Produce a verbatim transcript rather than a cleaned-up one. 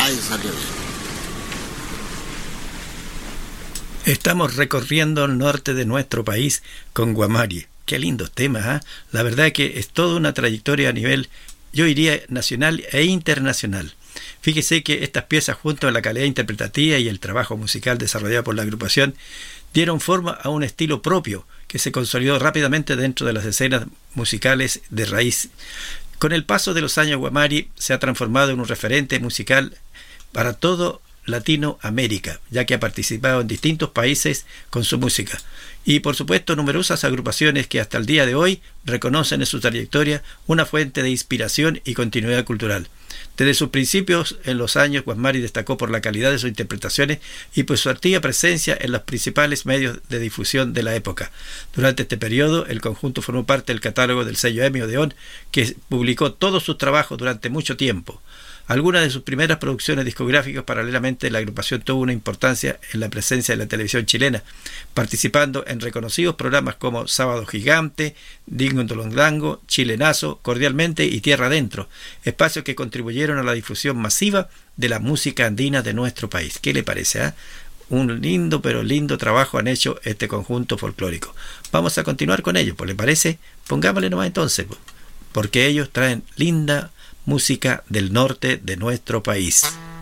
Ahí salió bien. Estamos recorriendo el norte de nuestro país con Guamari. Qué lindos temas, ¿eh? La verdad que es toda una trayectoria a nivel, yo diría, nacional e internacional. Fíjese que estas piezas, junto a la calidad interpretativa y el trabajo musical desarrollado por la agrupación, dieron forma a un estilo propio que se consolidó rápidamente dentro de las escenas musicales de raíz. Con el paso de los años, Guamari se ha transformado en un referente musical para todo Latinoamérica, ya que ha participado en distintos países con su música. Y por supuesto numerosas agrupaciones que hasta el día de hoy reconocen en su trayectoria una fuente de inspiración y continuidad cultural. Desde sus principios en los años, Guamari destacó por la calidad de sus interpretaciones y por su activa presencia en los principales medios de difusión de la época. Durante este periodo, el conjunto formó parte del catálogo del sello EMI Odeón, que publicó todos sus trabajos durante mucho tiempo. Algunas de sus primeras producciones discográficas, paralelamente, la agrupación tuvo una importancia en la presencia de la televisión chilena, participando en reconocidos programas como Sábado Gigante, Dingo Tolondango, Chilenazo, Cordialmente y Tierra Adentro, espacios que contribuyeron a la difusión masiva de la música andina de nuestro país. ¿Qué le parece? Eh? Un lindo, pero lindo trabajo han hecho este conjunto folclórico. Vamos a continuar con ellos, pues, ¿le parece? Pongámosle nomás entonces, pues, porque ellos traen linda música del norte de nuestro país.